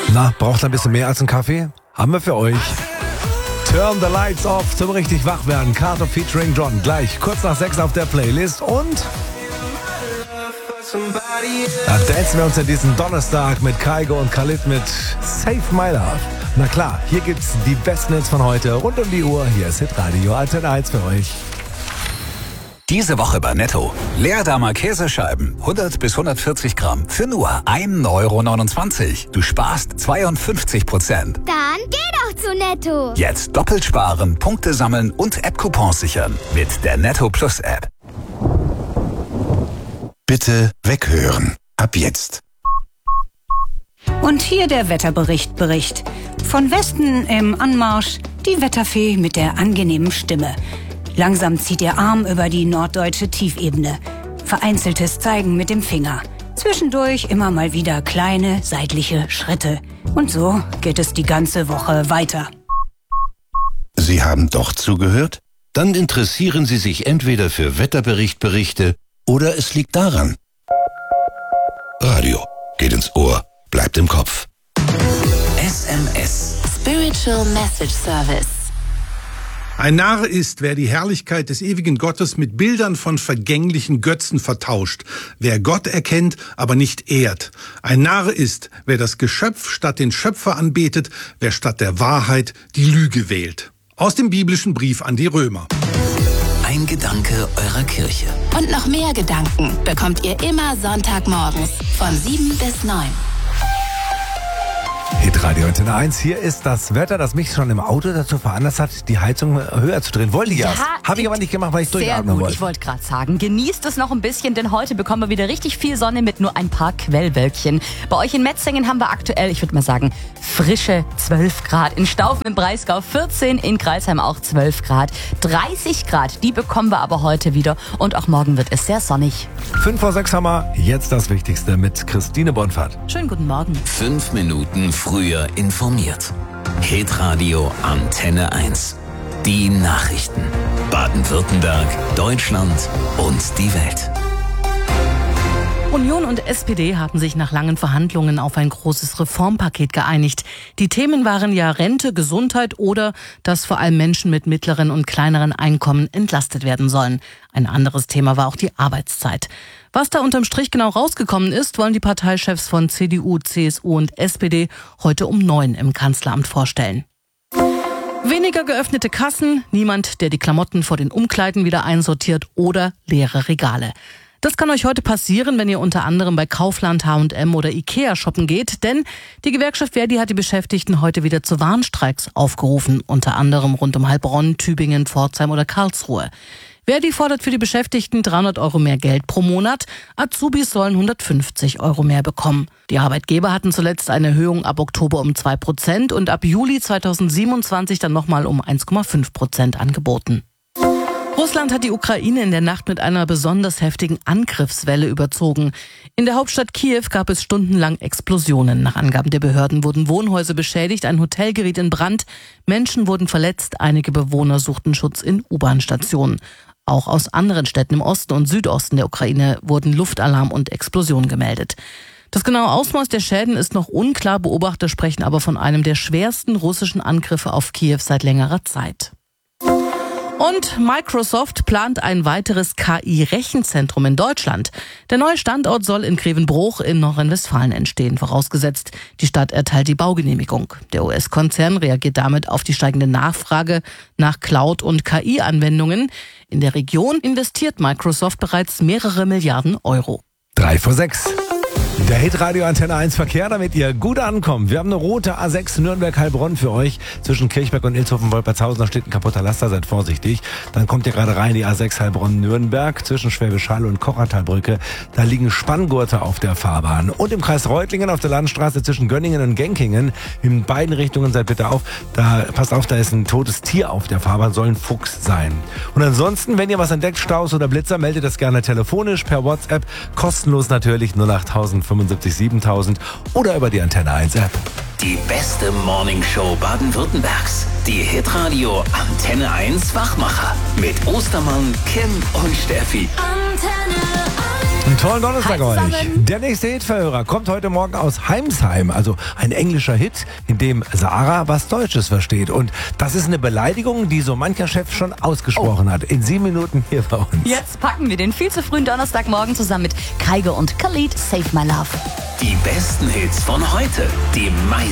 Na, braucht ein bisschen mehr als einen Kaffee? Haben wir für euch. Turn the Lights Off zum richtig wach werden. Carter featuring John. Gleich kurz nach 6 auf der Playlist. Und da dancen wir uns in diesen Donnerstag mit Kaigo und Khalid mit Save My Love. Na klar, hier gibt's die besten Hits von heute rund um die Uhr. Hier ist Hitradio Antenne 1 für euch. Diese Woche bei Netto. Leerdammer Käsescheiben, 100 bis 140 Gramm, für nur 1,29 €. Du sparst 52%. Dann geh doch zu Netto. Jetzt doppelt sparen, Punkte sammeln und App-Coupons sichern mit der Netto Plus App. Bitte weghören. Ab jetzt. Und hier der Wetterbericht. Von Westen im Anmarsch die Wetterfee mit der angenehmen Stimme. Langsam zieht ihr Arm über die norddeutsche Tiefebene. Vereinzeltes Zeigen mit dem Finger. Zwischendurch immer mal wieder kleine seitliche Schritte. Und so geht es die ganze Woche weiter. Sie haben doch zugehört? Dann interessieren Sie sich entweder für Wetterberichte oder es liegt daran. Radio geht ins Ohr, bleibt im Kopf. SMS. Spiritual Message Service. Ein Narr ist, wer die Herrlichkeit des ewigen Gottes mit Bildern von vergänglichen Götzen vertauscht, wer Gott erkennt, aber nicht ehrt. Ein Narr ist, wer das Geschöpf statt den Schöpfer anbetet, wer statt der Wahrheit die Lüge wählt. Aus dem biblischen Brief an die Römer. Ein Gedanke eurer Kirche. Und noch mehr Gedanken bekommt ihr immer Sonntagmorgens von 7 bis 9. Hitradio Antenne 1, hier ist das Wetter, das mich schon im Auto dazu veranlasst hat, die Heizung höher zu drehen. Wollte ich erst. Habe ich aber nicht gemacht, weil ich durchatmen wollte. Ich wollte gerade sagen, genießt es noch ein bisschen, denn heute bekommen wir wieder richtig viel Sonne mit nur ein paar Quellwölkchen. Bei euch in Metzingen haben wir aktuell, ich würde mal sagen, frische 12 Grad. In Staufen im Breisgau 14, in Crailsheim auch 12 Grad. 30 Grad, die bekommen wir aber heute wieder und auch morgen wird es sehr sonnig. 5 vor 6 haben wir jetzt das Wichtigste mit Christine Bonfahrt. Schönen guten Morgen. 5 Minuten früher informiert. Hitradio Antenne 1. Die Nachrichten. Baden-Württemberg, Deutschland und die Welt. Union und SPD haben sich nach langen Verhandlungen auf ein großes Reformpaket geeinigt. Die Themen waren ja Rente, Gesundheit oder dass vor allem Menschen mit mittleren und kleineren Einkommen entlastet werden sollen. Ein anderes Thema war auch die Arbeitszeit. Was da unterm Strich genau rausgekommen ist, wollen die Parteichefs von CDU, CSU und SPD heute um 9 im Kanzleramt vorstellen. Weniger geöffnete Kassen, niemand, der die Klamotten vor den Umkleiden wieder einsortiert oder leere Regale. Das kann euch heute passieren, wenn ihr unter anderem bei Kaufland, H&M oder Ikea shoppen geht, denn die Gewerkschaft Verdi hat die Beschäftigten heute wieder zu Warnstreiks aufgerufen, unter anderem rund um Heilbronn, Tübingen, Pforzheim oder Karlsruhe. Verdi fordert für die Beschäftigten 300 € mehr Geld pro Monat, Azubis sollen 150 € mehr bekommen. Die Arbeitgeber hatten zuletzt eine Erhöhung ab Oktober um 2% und ab Juli 2027 dann nochmal um 1,5% angeboten. Russland hat die Ukraine in der Nacht mit einer besonders heftigen Angriffswelle überzogen. In der Hauptstadt Kiew gab es stundenlang Explosionen. Nach Angaben der Behörden wurden Wohnhäuser beschädigt, ein Hotel geriet in Brand, Menschen wurden verletzt, einige Bewohner suchten Schutz in U-Bahn-Stationen. Auch aus anderen Städten im Osten und Südosten der Ukraine wurden Luftalarm und Explosionen gemeldet. Das genaue Ausmaß der Schäden ist noch unklar, Beobachter sprechen aber von einem der schwersten russischen Angriffe auf Kiew seit längerer Zeit. Und Microsoft plant ein weiteres KI-Rechenzentrum in Deutschland. Der neue Standort soll in Grevenbroich in Nordrhein-Westfalen entstehen, vorausgesetzt, die Stadt erteilt die Baugenehmigung. Der US-Konzern reagiert damit auf die steigende Nachfrage nach Cloud- und KI-Anwendungen. In der Region investiert Microsoft bereits mehrere Milliarden Euro. 3 vor 6. Der Hitradio Antenne 1 Verkehr, damit ihr gut ankommt. Wir haben eine rote A6 Nürnberg-Heilbronn für euch. Zwischen Kirchberg und Ilshofen-Wolpertshausen, da steht ein kaputter Laster, seid vorsichtig. Dann kommt ihr gerade rein, die A6 Heilbronn-Nürnberg. Zwischen Schwäbisch Hall und Kochertalbrücke, da liegen Spanngurte auf der Fahrbahn. Und im Kreis Reutlingen auf der Landstraße zwischen Gönningen und Genkingen, in beiden Richtungen, seid bitte auf. Passt auf, da ist ein totes Tier auf der Fahrbahn, soll ein Fuchs sein. Und ansonsten, wenn ihr was entdeckt, Staus oder Blitzer, meldet das gerne telefonisch, per WhatsApp, kostenlos natürlich 08000 75 7000 oder über die Antenne 1 App. Die beste Morningshow Baden-Württembergs. Die Hitradio Antenne 1 Wachmacher. Mit Ostermann, Kim und Steffi. Antenne 1. Einen tollen Donnerstag Hi euch. zusammen. Der nächste Hitverhörer kommt heute Morgen aus Heimsheim, also ein englischer Hit, in dem Sarah was Deutsches versteht. Und das ist eine Beleidigung, die so mancher Chef schon ausgesprochen hat. In 7 Minuten hier bei uns. Jetzt packen wir den viel zu frühen Donnerstagmorgen zusammen mit Kygo und Khalid, Save My Love. Die besten Hits von heute, die meisten